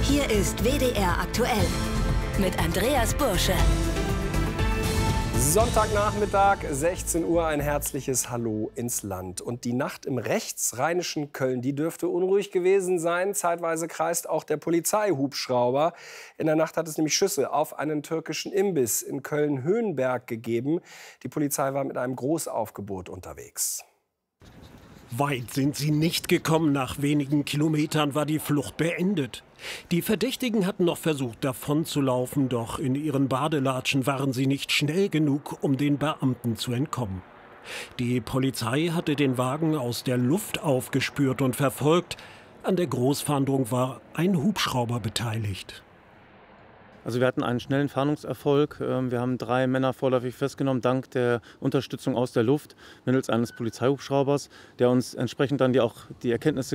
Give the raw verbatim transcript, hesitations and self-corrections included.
Hier ist W D R aktuell mit Andreas Bursche. Sonntagnachmittag, sechzehn Uhr, ein herzliches Hallo ins Land. Und die Nacht im rechtsrheinischen Köln, die dürfte unruhig gewesen sein. Zeitweise kreist auch der Polizeihubschrauber. In der Nacht hat es nämlich Schüsse auf einen türkischen Imbiss in Köln-Höhenberg gegeben. Die Polizei war mit einem Großaufgebot unterwegs. Weit sind sie nicht gekommen. Nach wenigen Kilometern war die Flucht beendet. Die Verdächtigen hatten noch versucht, davonzulaufen, doch in ihren Badelatschen waren sie nicht schnell genug, um den Beamten zu entkommen. Die Polizei hatte den Wagen aus der Luft aufgespürt und verfolgt. An der Großfahndung war ein Hubschrauber beteiligt. Also wir hatten einen schnellen Fahndungserfolg. Wir haben drei Männer vorläufig festgenommen, dank der Unterstützung aus der Luft mittels eines Polizeihubschraubers, der uns entsprechend dann die auch die Erkenntnisse